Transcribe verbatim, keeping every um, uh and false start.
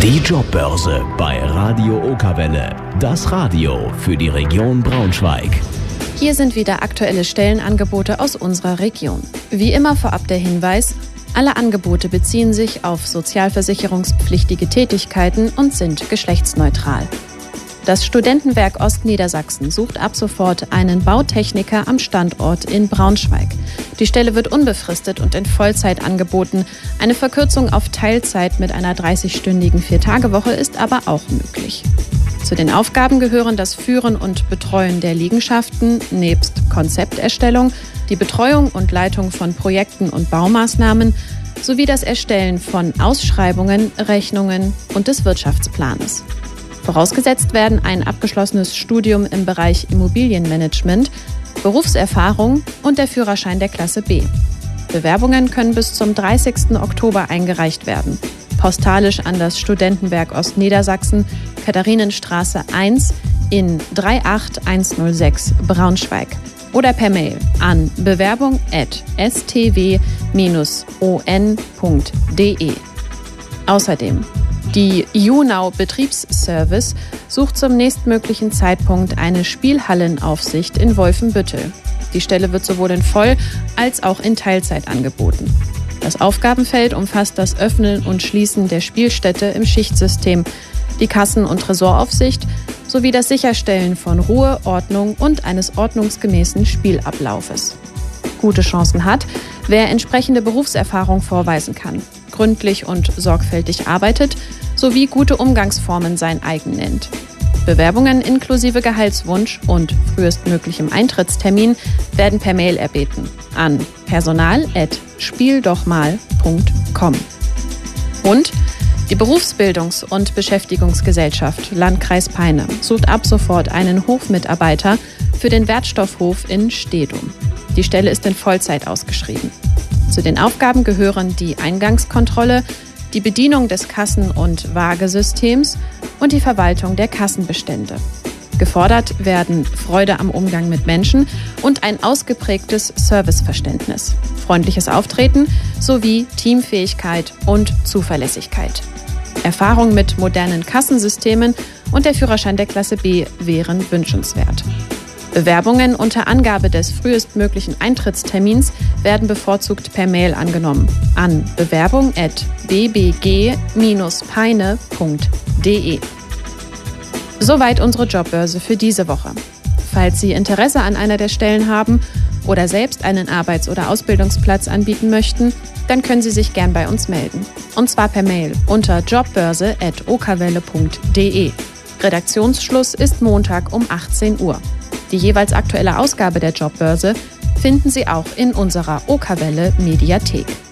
Die Jobbörse bei Radio Okerwelle. Das Radio für die Region Braunschweig. Hier sind wieder aktuelle Stellenangebote aus unserer Region. Wie immer vorab der Hinweis: Alle Angebote beziehen sich auf sozialversicherungspflichtige Tätigkeiten und sind geschlechtsneutral. Das Studentenwerk Ostniedersachsen sucht ab sofort einen Bautechniker am Standort in Braunschweig. Die Stelle wird unbefristet und in Vollzeit angeboten. Eine Verkürzung auf Teilzeit mit einer dreißigstündigen Vier-Tage-Woche ist aber auch möglich. Zu den Aufgaben gehören das Führen und Betreuen der Liegenschaften nebst Konzepterstellung, die Betreuung und Leitung von Projekten und Baumaßnahmen sowie das Erstellen von Ausschreibungen, Rechnungen und des Wirtschaftsplanes. Vorausgesetzt werden ein abgeschlossenes Studium im Bereich Immobilienmanagement, Berufserfahrung und der Führerschein der Klasse B. Bewerbungen können bis zum dreißigsten Oktober eingereicht werden. Postalisch an das Studentenwerk Ostniedersachsen, Katharinenstraße eins in drei acht eins null sechs Braunschweig. Oder per Mail an bewerbung at s t w dash o n punkt d e. Außerdem: Die YouNow Betriebsservice sucht zum nächstmöglichen Zeitpunkt eine Spielhallenaufsicht in Wolfenbüttel. Die Stelle wird sowohl in Voll- als auch in Teilzeit angeboten. Das Aufgabenfeld umfasst das Öffnen und Schließen der Spielstätte im Schichtsystem, die Kassen- und Tresoraufsicht sowie das Sicherstellen von Ruhe, Ordnung und eines ordnungsgemäßen Spielablaufes. Gute Chancen hat, wer entsprechende Berufserfahrung vorweisen kann, gründlich und sorgfältig arbeitet sowie gute Umgangsformen sein eigen nennt. Bewerbungen inklusive Gehaltswunsch und frühestmöglichem Eintrittstermin werden per Mail erbeten an personal at spieldochmal punkt com. Und die Berufsbildungs- und Beschäftigungsgesellschaft Landkreis Peine sucht ab sofort einen Hofmitarbeiter für den Wertstoffhof in Stedum. Die Stelle ist in Vollzeit ausgeschrieben. Zu den Aufgaben gehören die Eingangskontrolle, die Bedienung des Kassen- und Waagesystems und die Verwaltung der Kassenbestände. Gefordert werden Freude am Umgang mit Menschen und ein ausgeprägtes Serviceverständnis, freundliches Auftreten sowie Teamfähigkeit und Zuverlässigkeit. Erfahrung mit modernen Kassensystemen und der Führerschein der Klasse B wären wünschenswert. Bewerbungen unter Angabe des frühestmöglichen Eintrittstermins werden bevorzugt per Mail angenommen an bewerbung at b b g dash peine punkt d e. Soweit unsere Jobbörse für diese Woche. Falls Sie Interesse an einer der Stellen haben oder selbst einen Arbeits- oder Ausbildungsplatz anbieten möchten, dann können Sie sich gern bei uns melden. Und zwar per Mail unter jobbörse at okerwelle punkt d e. Redaktionsschluss ist Montag um achtzehn Uhr. Die jeweils aktuelle Ausgabe der Jobbörse finden Sie auch in unserer Okerwelle Mediathek.